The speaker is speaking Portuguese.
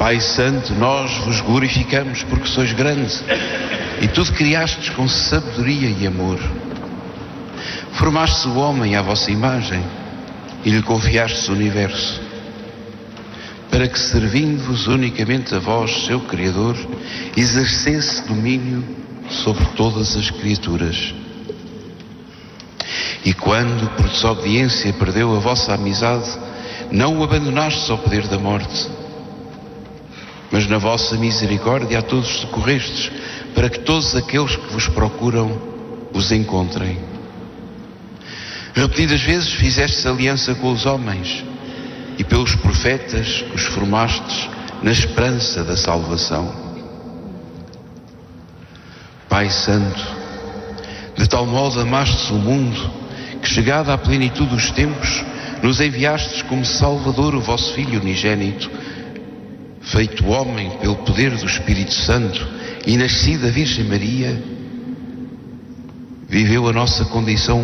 Pai Santo, nós vos glorificamos porque sois grande e tudo criastes com sabedoria e amor. Formaste o homem à vossa imagem e lhe confiastes o universo, para que, servindo-vos unicamente a vós, seu Criador, exercesse domínio sobre todas as criaturas. E quando, por desobediência, perdeu a vossa amizade, não o abandonastes ao poder da morte, mas na vossa misericórdia a todos socorrestes, para que todos aqueles que vos procuram os encontrem. Repetidas vezes fizestes aliança com os homens e pelos profetas que os formastes na esperança da salvação. Pai Santo, de tal modo amastes o mundo que, chegada à plenitude dos tempos, nos enviastes como Salvador o vosso Filho unigênito, feito homem pelo poder do Espírito Santo e nascido da Virgem Maria, viveu a nossa condição